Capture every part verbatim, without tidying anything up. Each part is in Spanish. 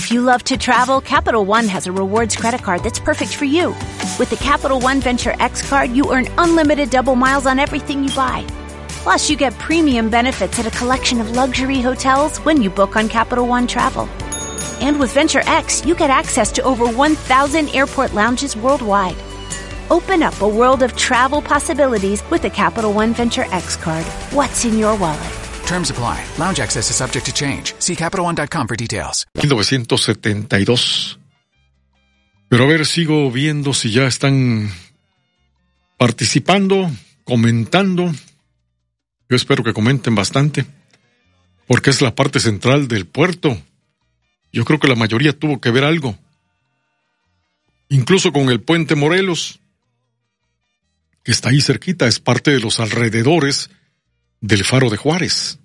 If you love to travel, Capital One has a rewards credit card that's perfect for you. With the Capital One Venture X card, you earn unlimited double miles on everything you buy. Plus, you get premium benefits at a collection of luxury hotels when you book on Capital One Travel. And with Venture X, you get access to over one thousand airport lounges worldwide. Open up a world of travel possibilities with the Capital One Venture X card. What's in your wallet? Terms apply. Lounge access is subject to change. See Capital One dot com for details. mil novecientos setenta y dos. Pero a ver, sigo viendo si ya están participando, comentando. Yo espero que comenten bastante, porque es la parte central del puerto. Yo creo que la mayoría tuvo que ver algo. Incluso con el Puente Morelos, que está ahí cerquita, es parte de los alrededores del Faro de Juárez.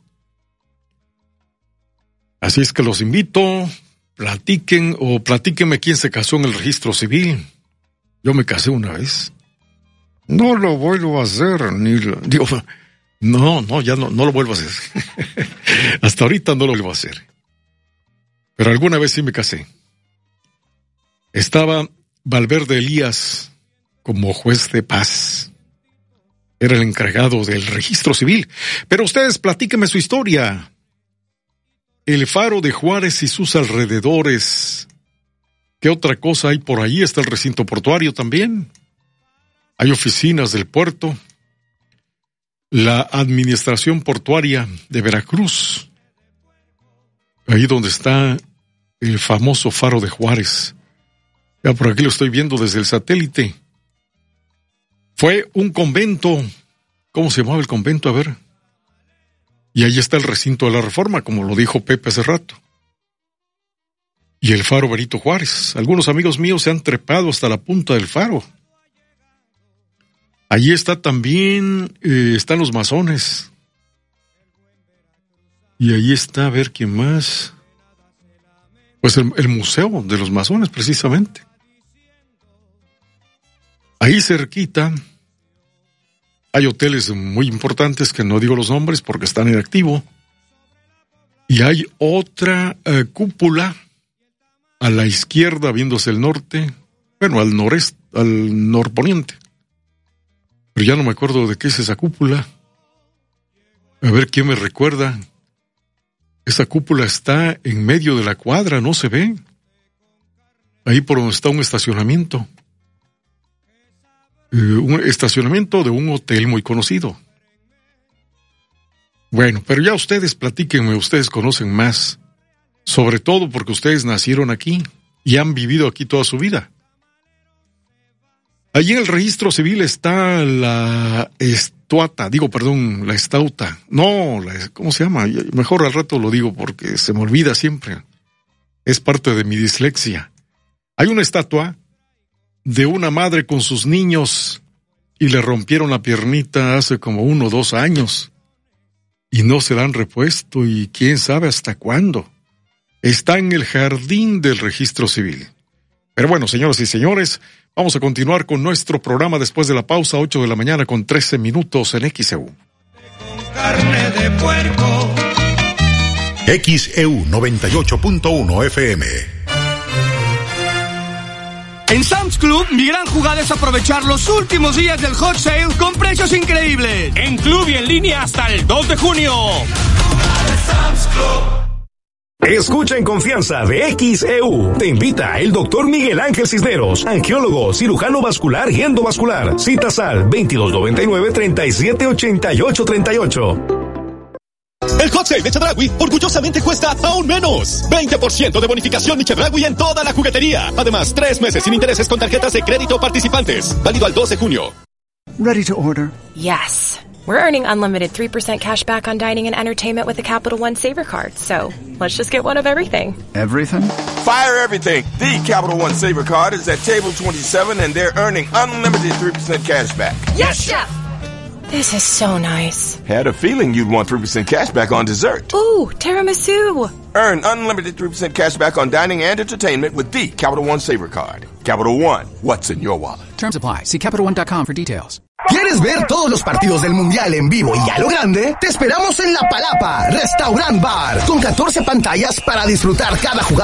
Así es que los invito, platiquen o platíquenme quién se casó en el registro civil. Yo me casé una vez. No lo vuelvo a hacer, ni lo, digo, no, no, ya no, no lo vuelvo a hacer. Hasta ahorita no lo vuelvo a hacer. Pero alguna vez sí me casé. Estaba Valverde Elías como juez de paz. Era el encargado del registro civil. Pero ustedes platíquenme su historia. El Faro de Juárez y sus alrededores. ¿Qué otra cosa hay por ahí? Está el recinto portuario también. Hay oficinas del puerto. La administración portuaria de Veracruz. Ahí donde está el famoso Faro de Juárez. Ya por aquí lo estoy viendo desde el satélite. Fue un convento. ¿Cómo se llamaba el convento? A ver. Y ahí está el recinto de la Reforma, como lo dijo Pepe hace rato. Y el Faro Benito Juárez. Algunos amigos míos se han trepado hasta la punta del faro. Allí está también, eh, están los masones. Y ahí está, a ver quién más. Pues el, el museo de los masones, precisamente. Ahí cerquita hay hoteles muy importantes que no digo los nombres porque están en activo. Y hay otra eh, cúpula a la izquierda, viéndose el norte, bueno, al noreste, al norponiente. Pero ya no me acuerdo de qué es esa cúpula. A ver quién me recuerda. Esa cúpula está en medio de la cuadra, no se ve. Ahí por donde está un estacionamiento. Eh, un estacionamiento de un hotel muy conocido. Bueno, pero ya ustedes platíquenme, ustedes conocen más. Sobre todo porque ustedes nacieron aquí y han vivido aquí toda su vida. Allí en el registro civil está la estuata, digo, perdón, la estauta. No, la, ¿cómo se llama? Mejor al rato lo digo porque se me olvida siempre. Es parte de mi dislexia. Hay una estatua de una madre con sus niños y le rompieron la piernita hace como uno o dos años. Y no se la han repuesto y quién sabe hasta cuándo. Está en el jardín del registro civil. Pero bueno, señoras y señores, vamos a continuar con nuestro programa después de la pausa, ocho de la mañana con trece minutos en X E U. Con carne de puerco. X E U noventa y ocho punto uno F M. En Sam's Club, mi gran jugada es aprovechar los últimos días del hot sale con precios increíbles. En club y en línea hasta el dos de junio. Sam's Club. Escucha en confianza de X E U. Te invita el doctor Miguel Ángel Cisneros, angiólogo, cirujano vascular y endovascular. Citas al veintidós noventa y nueve, treinta y siete, ochenta y ocho, treinta y ocho. El hot sale de Chedraui orgullosamente cuesta aún menos. veinte por ciento de bonificación de Chedraui en toda la juguetería. Además, tres meses sin intereses con tarjetas de crédito participantes. Válido al dos de junio. Ready to order? Yes. We're earning unlimited three percent cash back on dining and entertainment with the Capital One Saver Card. So, let's just get one of everything. Everything? Fire everything. The Capital One Saver Card is at table twenty-seven and they're earning unlimited three percent cash back. Yes, Chef! This is so nice. Had a feeling you'd want three percent cash back on dessert. Ooh, tiramisu. Earn unlimited three percent cash back on dining and entertainment with the Capital One Saver Card. Capital One, what's in your wallet? Terms apply. See Capital One dot com for details. ¿Quieres ver todos los partidos del Mundial en vivo y a lo grande? Te esperamos en La Palapa, Restaurant Bar, con catorce pantallas para disfrutar cada jugada